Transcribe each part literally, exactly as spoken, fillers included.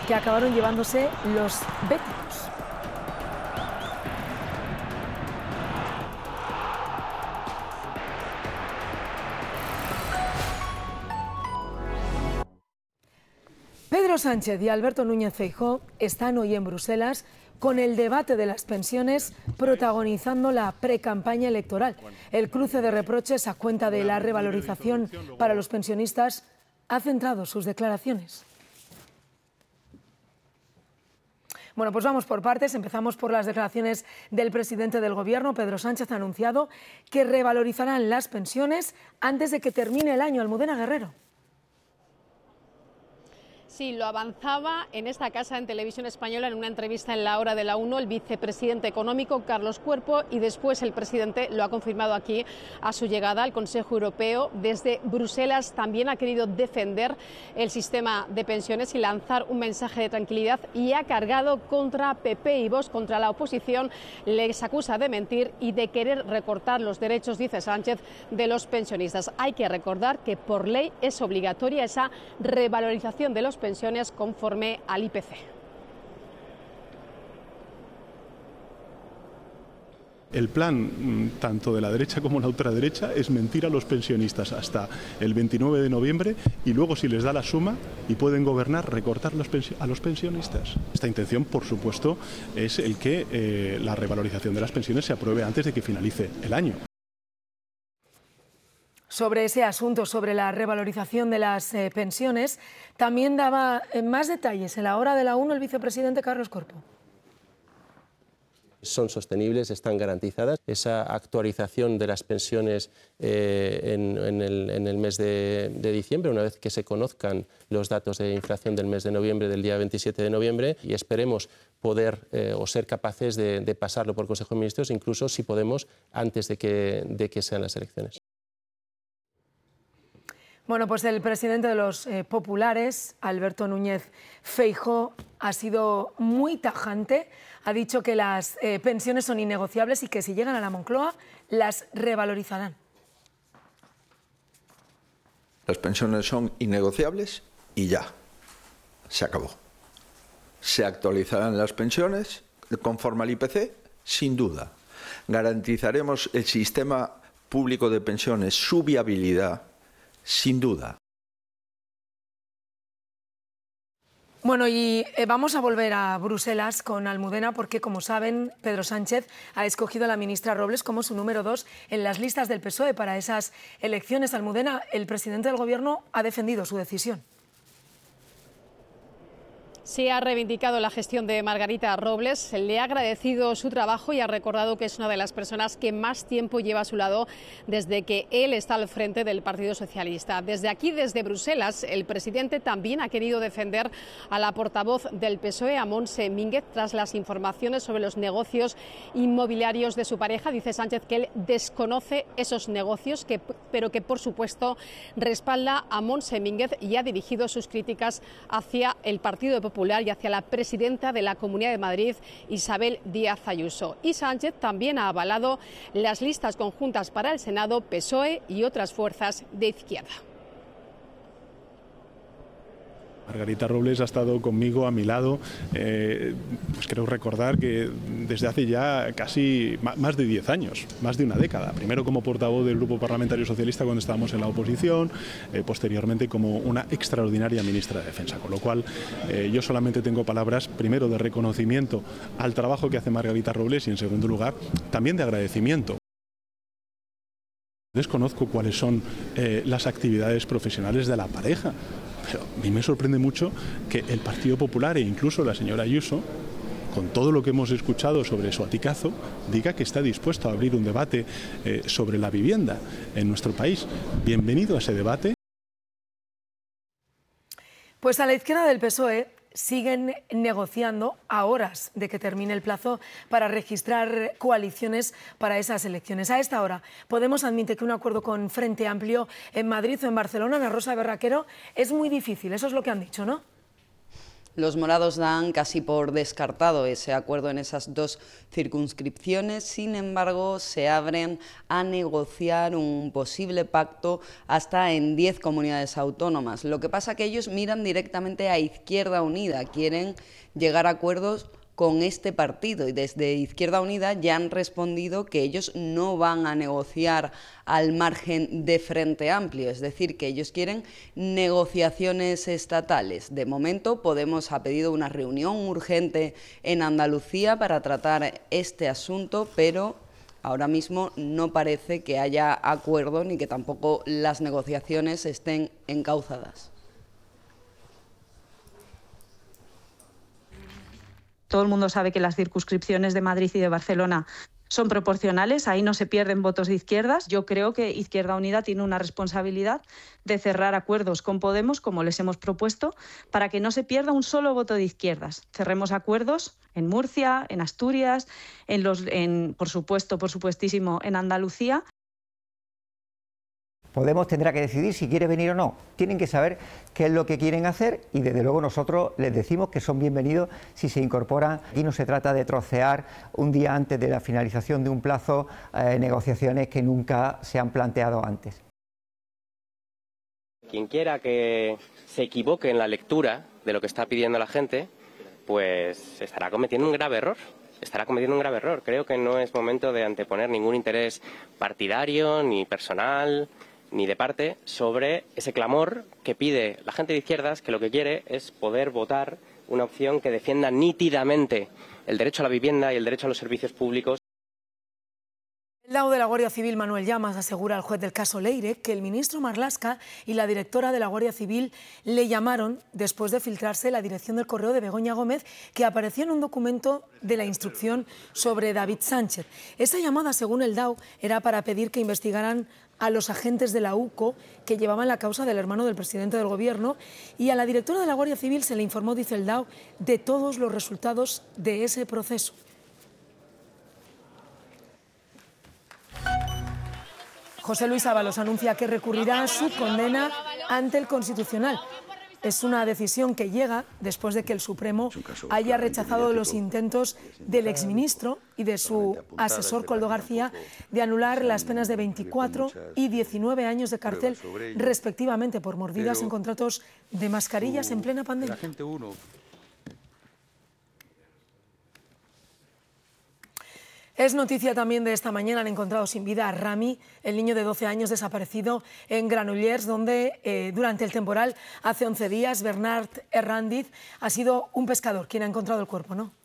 que acabaron llevándose los béticos. Pedro Sánchez y Alberto Núñez Feijóo están hoy en Bruselas con el debate de las pensiones protagonizando la precampaña electoral. El cruce de reproches a cuenta de la revalorización para los pensionistas ha centrado sus declaraciones. Bueno, pues vamos por partes. Empezamos por las declaraciones del presidente del Gobierno. Pedro Sánchez ha anunciado que revalorizarán las pensiones antes de que termine el año. Almudena Guerrero. Sí, lo avanzaba en esta casa en Televisión Española en una entrevista en La Hora de la Uno el vicepresidente económico Carlos Cuerpo y después el presidente lo ha confirmado aquí a su llegada al Consejo Europeo. Desde Bruselas también ha querido defender el sistema de pensiones y lanzar un mensaje de tranquilidad y ha cargado contra P P y Vox, contra la oposición. Les acusa de mentir y de querer recortar los derechos, dice Sánchez, de los pensionistas. Hay que recordar que por ley es obligatoria esa revalorización de los pensiones conforme al I P C. El plan, tanto de la derecha como la ultraderecha, es mentir a los pensionistas hasta el veintinueve de noviembre y luego, si les da la suma y pueden gobernar, recortar los a los pensionistas. Esta intención, por supuesto, es el que eh, la revalorización de las pensiones se apruebe antes de que finalice el año. Sobre ese asunto, sobre la revalorización de las eh, pensiones, también daba eh, más detalles en La Hora de la Uno el vicepresidente Carlos Cuerpo. Son sostenibles, están garantizadas. Esa actualización de las pensiones eh, en, en, el, en el mes de, de diciembre, una vez que se conozcan los datos de inflación del mes de noviembre, del día veintisiete de noviembre, y esperemos poder eh, o ser capaces de, de pasarlo por Consejo de Ministros, incluso si podemos, antes de que, de que sean las elecciones. Bueno, pues el presidente de los eh, populares, Alberto Núñez Feijóo, ha sido muy tajante. Ha dicho que las eh, pensiones son innegociables y que si llegan a la Moncloa las revalorizarán. Las pensiones son innegociables y ya, se acabó. Se actualizarán las pensiones conforme al I P C, sin duda. Garantizaremos el sistema público de pensiones, su viabilidad, sin duda. Bueno, y eh, vamos a volver a Bruselas con Almudena porque, como saben, Pedro Sánchez ha escogido a la ministra Robles como su número dos en las listas del P S O E para esas elecciones. Almudena, el presidente del Gobierno ha defendido su decisión. Sí, ha reivindicado la gestión de Margarita Robles, le ha agradecido su trabajo y ha recordado que es una de las personas que más tiempo lleva a su lado desde que él está al frente del Partido Socialista. Desde aquí, desde Bruselas, el presidente también ha querido defender a la portavoz del P S O E, a Montse Mínguez, tras las informaciones sobre los negocios inmobiliarios de su pareja. Dice Sánchez que él desconoce esos negocios, que, pero que por supuesto respalda a Montse Mínguez y ha dirigido sus críticas hacia el Partido Popular y hacia la presidenta de la Comunidad de Madrid, Isabel Díaz Ayuso. Y Sánchez también ha avalado las listas conjuntas para el Senado, P S O E y otras fuerzas de izquierda. Margarita Robles ha estado conmigo a mi lado, eh, pues creo recordar que desde hace ya casi más de diez años, más de una década. Primero como portavoz del Grupo Parlamentario Socialista cuando estábamos en la oposición, eh, posteriormente como una extraordinaria ministra de Defensa. Con lo cual eh, yo solamente tengo palabras, primero de reconocimiento al trabajo que hace Margarita Robles y en segundo lugar también de agradecimiento. Desconozco cuáles son eh, las actividades profesionales de la pareja. Pero a mí me sorprende mucho que el Partido Popular e incluso la señora Ayuso, con todo lo que hemos escuchado sobre su aticazo, diga que está dispuesto a abrir un debate eh, sobre la vivienda en nuestro país. Bienvenido a ese debate. Pues a la izquierda del P S O E siguen negociando a horas de que termine el plazo para registrar coaliciones para esas elecciones. A esta hora, Podemos admite que un acuerdo con Frente Amplio en Madrid o en Barcelona, Ana Rosa Berraquero, es muy difícil. Eso es lo que han dicho, ¿no? Los morados dan casi por descartado ese acuerdo en esas dos circunscripciones, sin embargo, se abren a negociar un posible pacto hasta en diez comunidades autónomas. Lo que pasa es que ellos miran directamente a Izquierda Unida, quieren llegar a acuerdos con este partido, y desde Izquierda Unida ya han respondido que ellos no van a negociar al margen de Frente Amplio, es decir, que ellos quieren negociaciones estatales. De momento, Podemos ha pedido una reunión urgente en Andalucía para tratar este asunto, pero ahora mismo no parece que haya acuerdo ni que tampoco las negociaciones estén encauzadas. Todo el mundo sabe que las circunscripciones de Madrid y de Barcelona son proporcionales, ahí no se pierden votos de izquierdas. Yo creo que Izquierda Unida tiene una responsabilidad de cerrar acuerdos con Podemos, como les hemos propuesto, para que no se pierda un solo voto de izquierdas. Cerremos acuerdos en Murcia, en Asturias, en los, en, por supuesto, por supuestísimo, en Andalucía. Podemos tendrá que decidir si quiere venir o no. Tienen que saber qué es lo que quieren hacer y desde luego nosotros les decimos que son bienvenidos si se incorporan. Aquí no se trata de trocear un día antes de la finalización de un plazo eh, negociaciones que nunca se han planteado antes. Quien quiera que se equivoque en la lectura de lo que está pidiendo la gente, pues estará cometiendo un grave error. Estará cometiendo un grave error. Creo que no es momento de anteponer ningún interés partidario ni personal ni de parte sobre ese clamor que pide la gente de izquierdas, que lo que quiere es poder votar una opción que defienda nítidamente el derecho a la vivienda y el derecho a los servicios públicos. El delegado de la Guardia Civil, Manuel Llamas, asegura al juez del caso Leire que el ministro Marlaska y la directora de la Guardia Civil le llamaron después de filtrarse la dirección del correo de Begoña Gómez, que apareció en un documento de la instrucción sobre David Sánchez. Esa llamada, según el D A O, era para pedir que investigaran a los agentes de la U C O que llevaban la causa del hermano del presidente del Gobierno, y a la directora de la Guardia Civil se le informó, dice el D A O, de todos los resultados de ese proceso. José Luis Ábalos anuncia que recurrirá su condena ante el Constitucional. Es una decisión que llega después de que el Supremo haya rechazado los intentos del exministro y de su asesor Koldo García de anular las penas de veinticuatro y diecinueve años de cárcel, respectivamente, por mordidas en contratos de mascarillas en plena pandemia. Es noticia también de esta mañana, han encontrado sin vida a Rami, el niño de doce años desaparecido en Granollers, donde eh, durante el temporal hace once días Bernard Herrandiz ha sido un pescador quien ha encontrado el cuerpo, ¿no?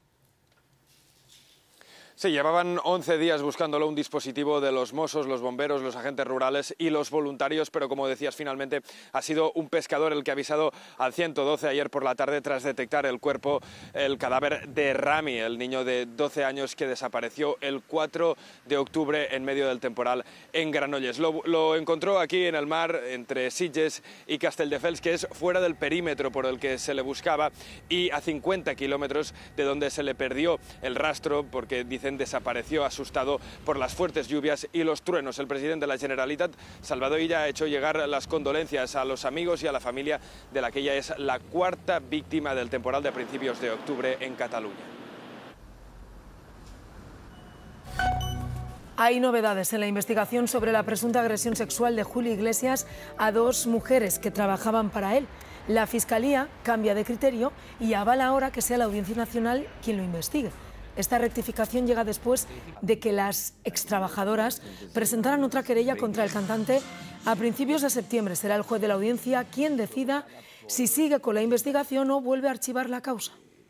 Sí, llevaban once días buscándolo, un dispositivo de los Mossos, los bomberos, los agentes rurales y los voluntarios, pero como decías, finalmente ha sido un pescador el que ha avisado al ciento doce ayer por la tarde tras detectar el cuerpo, el cadáver de Rami, el niño de doce años que desapareció el cuatro de octubre en medio del temporal en Granollers. Lo, lo encontró aquí en el mar entre Sitges y Castelldefels, que es fuera del perímetro por el que se le buscaba y a cincuenta kilómetros de donde se le perdió el rastro, porque dice desapareció asustado por las fuertes lluvias y los truenos. El presidente de la Generalitat, Salvador Illa, ha hecho llegar las condolencias a los amigos y a la familia de la que ella es la cuarta víctima del temporal de principios de octubre en Cataluña. Hay novedades en la investigación sobre la presunta agresión sexual de Julio Iglesias a dos mujeres que trabajaban para él. La Fiscalía cambia de criterio y avala ahora que sea la Audiencia Nacional quien lo investigue. Esta rectificación llega después de que las extrabajadoras presentaran otra querella contra el cantante a principios de septiembre. Será el juez de la audiencia quien decida si sigue con la investigación o vuelve a archivar la causa.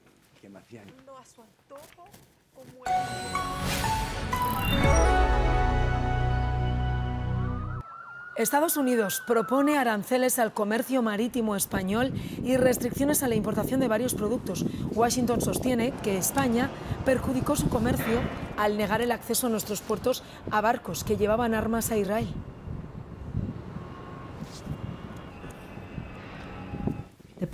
Estados Unidos propone aranceles al comercio marítimo español y restricciones a la importación de varios productos. Washington sostiene que España perjudicó su comercio al negar el acceso a nuestros puertos a barcos que llevaban armas a Israel.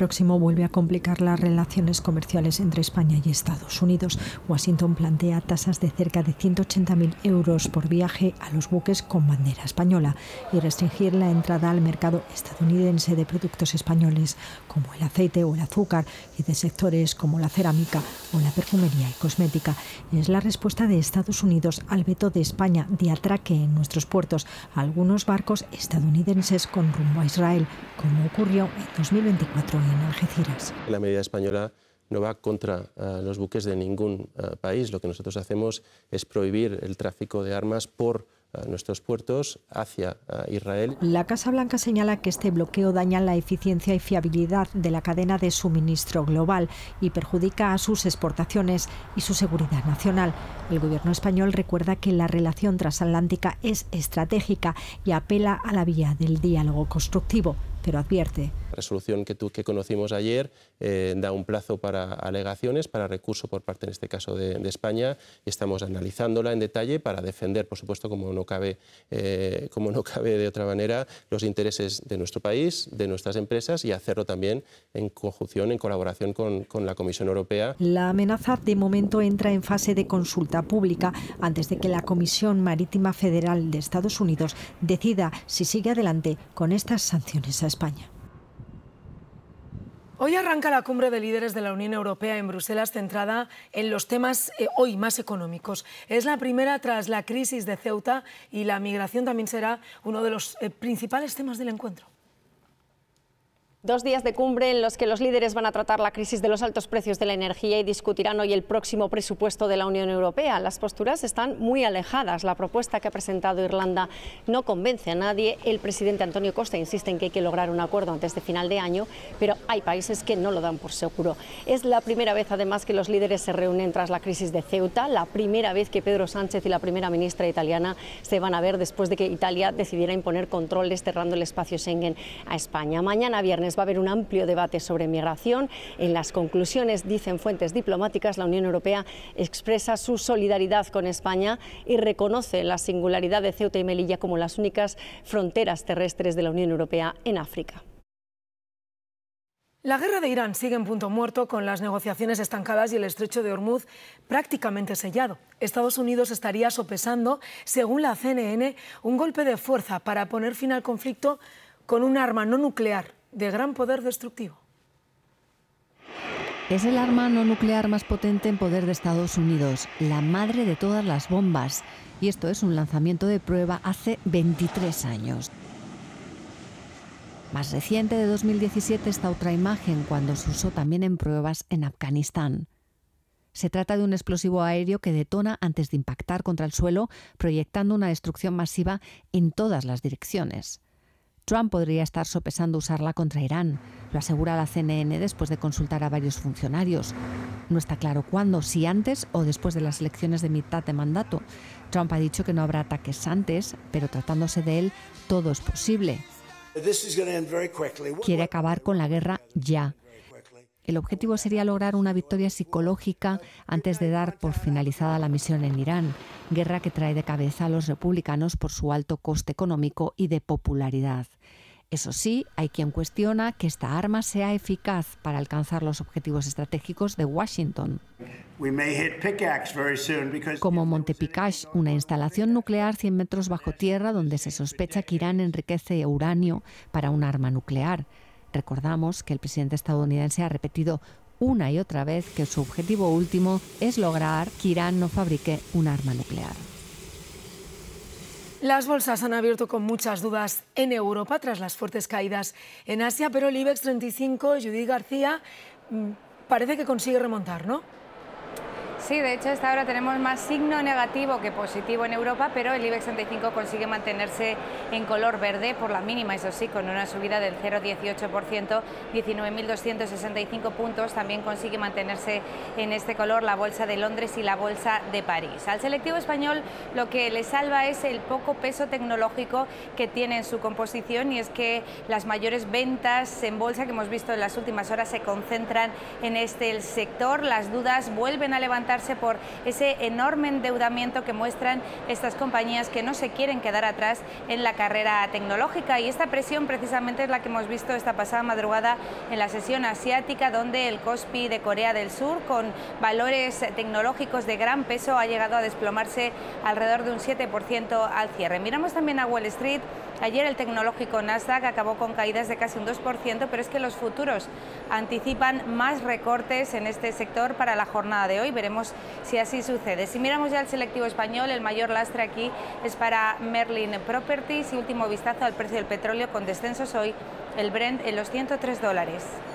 próximo vuelve a complicar las relaciones comerciales entre España y Estados Unidos. Washington plantea tasas de cerca de ciento ochenta mil euros por viaje a los buques con bandera española y restringir la entrada al mercado estadounidense de productos españoles como el aceite o el azúcar y de sectores como la cerámica o la perfumería y cosmética. Es la respuesta de Estados Unidos al veto de España de atraque en nuestros puertos a algunos barcos estadounidenses con rumbo a Israel, como ocurrió en dos mil veinticuatro en Algeciras. La medida española no va contra uh, los buques de ningún uh, país. Lo que nosotros hacemos es prohibir el tráfico de armas por uh, nuestros puertos hacia uh, Israel. La Casa Blanca señala que este bloqueo daña la eficiencia y fiabilidad de la cadena de suministro global y perjudica a sus exportaciones y su seguridad nacional. El gobierno español recuerda que la relación transatlántica es estratégica y apela a la vía del diálogo constructivo, pero advierte. La resolución que, tu, que conocimos ayer eh, da un plazo para alegaciones, para recurso por parte, en este caso, de, de España, y estamos analizándola en detalle para defender, por supuesto, como no cabe, eh, como no cabe de otra manera, los intereses de nuestro país, de nuestras empresas, y hacerlo también en conjunción, en colaboración con, con la Comisión Europea. La amenaza, de momento, entra en fase de consulta pública antes de que la Comisión Marítima Federal de Estados Unidos decida si sigue adelante con estas sanciones a España. Hoy arranca la cumbre de líderes de la Unión Europea en Bruselas, centrada en los temas eh, hoy más económicos. Es la primera tras la crisis de Ceuta y la migración también será uno de los eh, principales temas del encuentro. Dos días de cumbre en los que los líderes van a tratar la crisis de los altos precios de la energía y discutirán hoy el próximo presupuesto de la Unión Europea. Las posturas están muy alejadas. La propuesta que ha presentado Irlanda no convence a nadie. El presidente Antonio Costa insiste en que hay que lograr un acuerdo antes de final de año, pero hay países que no lo dan por seguro. Es la primera vez, además, que los líderes se reúnen tras la crisis de Ceuta, la primera vez que Pedro Sánchez y la primera ministra italiana se van a ver después de que Italia decidiera imponer controles cerrando el espacio Schengen a España. Mañana viernes va a haber un amplio debate sobre migración. En las conclusiones, dicen fuentes diplomáticas, la Unión Europea expresa su solidaridad con España y reconoce la singularidad de Ceuta y Melilla como las únicas fronteras terrestres de la Unión Europea en África. La guerra de Irán sigue en punto muerto, con las negociaciones estancadas y el estrecho de Hormuz prácticamente sellado. Estados Unidos estaría sopesando, según la C N N, un golpe de fuerza para poner fin al conflicto con un arma no nuclear de gran poder destructivo. Es el arma no nuclear más potente en poder de Estados Unidos, la madre de todas las bombas. Y esto es un lanzamiento de prueba hace veintitrés años. Más reciente, de dos mil diecisiete, está otra imagen, cuando se usó también en pruebas en Afganistán. Se trata de un explosivo aéreo que detona antes de impactar contra el suelo, proyectando una destrucción masiva en todas las direcciones. Trump podría estar sopesando usarla contra Irán, lo asegura la C N N después de consultar a varios funcionarios. No está claro cuándo, si antes o después de las elecciones de mitad de mandato. Trump ha dicho que no habrá ataques antes, pero tratándose de él, todo es posible. Quiere acabar con la guerra ya. El objetivo sería lograr una victoria psicológica antes de dar por finalizada la misión en Irán, guerra que trae de cabeza a los republicanos por su alto coste económico y de popularidad. Eso sí, hay quien cuestiona que esta arma sea eficaz para alcanzar los objetivos estratégicos de Washington. Como Monte Picache, una instalación nuclear cien metros bajo tierra donde se sospecha que Irán enriquece uranio para un arma nuclear. Recordamos que el presidente estadounidense ha repetido una y otra vez que su objetivo último es lograr que Irán no fabrique un arma nuclear. Las bolsas han abierto con muchas dudas en Europa tras las fuertes caídas en Asia, pero el IBEX treinta y cinco, Judith García, parece que consigue remontar, ¿no? Sí, de hecho, hasta ahora tenemos más signo negativo que positivo en Europa, pero el IBEX treinta y cinco consigue mantenerse en color verde por la mínima, eso sí, con una subida del cero coma dieciocho por ciento, diecinueve mil doscientos sesenta y cinco puntos. También consigue mantenerse en este color la bolsa de Londres y la bolsa de París. Al selectivo español lo que le salva es el poco peso tecnológico que tiene en su composición, y es que las mayores ventas en bolsa que hemos visto en las últimas horas se concentran en este sector. Las dudas vuelven a levantar preguntarse por ese enorme endeudamiento que muestran estas compañías que no se quieren quedar atrás en la carrera tecnológica, y esta presión precisamente es la que hemos visto esta pasada madrugada en la sesión asiática, donde el Kospi de Corea del Sur, con valores tecnológicos de gran peso, ha llegado a desplomarse alrededor de un siete por ciento al cierre. Miramos también a Wall Street. Ayer el tecnológico Nasdaq acabó con caídas de casi un dos por ciento, pero es que los futuros anticipan más recortes en este sector para la jornada de hoy. Veremos si así sucede. Si miramos ya el selectivo español, el mayor lastre aquí es para Merlin Properties, y último vistazo al precio del petróleo, con descensos hoy, el Brent en los ciento tres dólares.